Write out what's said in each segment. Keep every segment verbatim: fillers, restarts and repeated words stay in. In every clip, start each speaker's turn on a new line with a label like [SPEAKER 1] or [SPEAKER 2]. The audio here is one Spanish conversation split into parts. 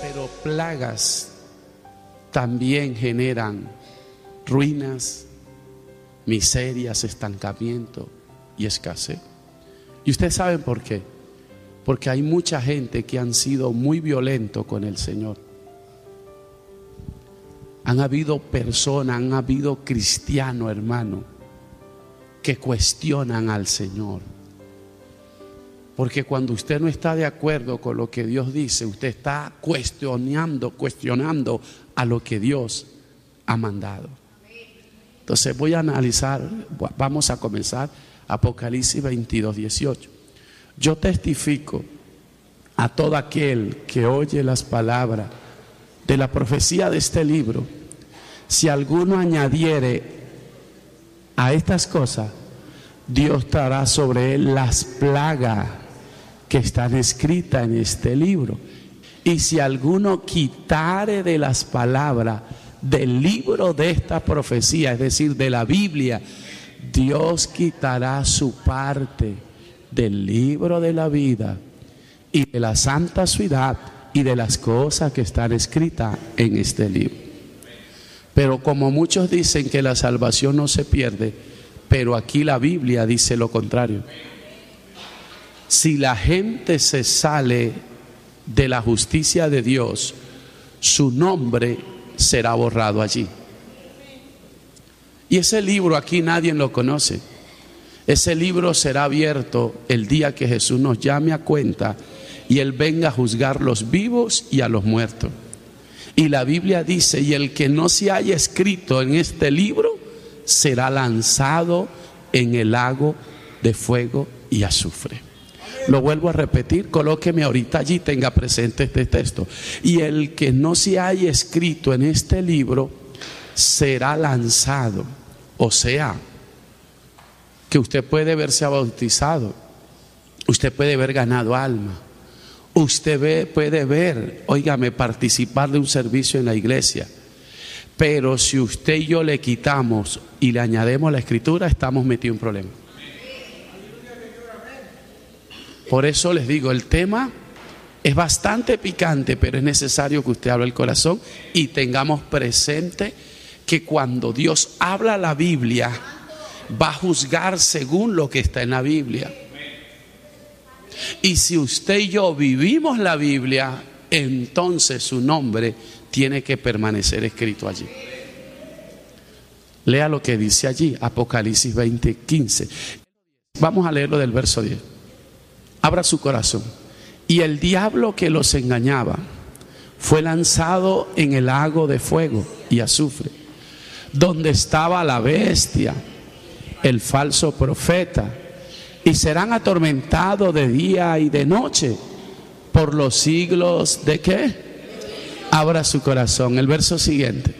[SPEAKER 1] Pero plagas también generan ruinas, miserias, estancamiento y escasez. ¿Y ustedes saben por qué? Porque hay mucha gente que han sido muy violentos con el Señor. Han habido personas, han habido cristianos, hermano, que cuestionan al Señor. Porque cuando usted no está de acuerdo con lo que Dios dice, usted está cuestionando, cuestionando a lo que Dios ha mandado. Entonces voy a analizar, vamos a comenzar Apocalipsis veintidós, dieciocho. Yo testifico a todo aquel que oye las palabras de la profecía de este libro, si alguno añadiere a estas cosas, Dios traerá sobre él las plagas que están escritas en este libro. Y si alguno quitare de las palabras del libro de esta profecía, es decir, de la Biblia, Dios quitará su parte del libro de la vida y de la santa ciudad y de las cosas que están escritas en este libro. Pero como muchos dicen que la salvación no se pierde, pero aquí la Biblia dice lo contrario. Si la gente se sale de la justicia de Dios, su nombre será borrado allí. Y ese libro aquí nadie lo conoce. Ese libro será abierto el día que Jesús nos llame a cuenta y Él venga a juzgar a los vivos y a los muertos. Y la Biblia dice, y el que no se haya escrito en este libro será lanzado en el lago de fuego y azufre. Lo vuelvo a repetir, colóqueme ahorita allí, tenga presente este texto. Y el que no se haya escrito en este libro será lanzado. O sea, que usted puede verse bautizado, usted puede haber ganado alma, usted ve, puede ver, óigame, participar de un servicio en la iglesia. Pero si usted y yo le quitamos y le añadimos la escritura, estamos metidos en un problema. Por eso les digo, el tema es bastante picante, pero es necesario que usted abra el corazón y tengamos presente que cuando Dios habla la Biblia, va a juzgar según lo que está en la Biblia. Y si usted y yo vivimos la Biblia, entonces su nombre tiene que permanecer escrito allí. Lea lo que dice allí, Apocalipsis veinte, quince. Vamos a leerlo del verso diez. Abra su corazón. Y el diablo que los engañaba fue lanzado en el lago de fuego y azufre, donde estaba la bestia, el falso profeta, y serán atormentados de día y de noche por los siglos de ¿qué? Abra su corazón. El verso siguiente.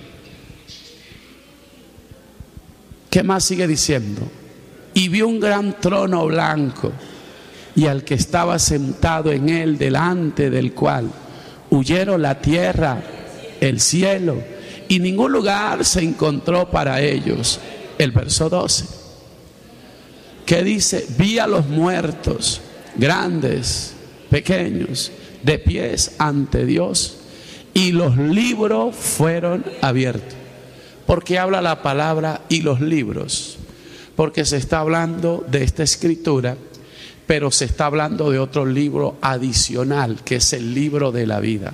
[SPEAKER 1] ¿Qué más sigue diciendo? Y vio un gran trono blanco y al que estaba sentado en él, delante del cual huyeron la tierra, el cielo, y ningún lugar se encontró para ellos. El verso doce. ¿Qué dice? Vi a los muertos, grandes, pequeños, de pies ante Dios, y los libros fueron abiertos. ¿Por qué habla la palabra y los libros? Porque se está hablando de esta escritura, pero se está hablando de otro libro adicional, que es el libro de la vida.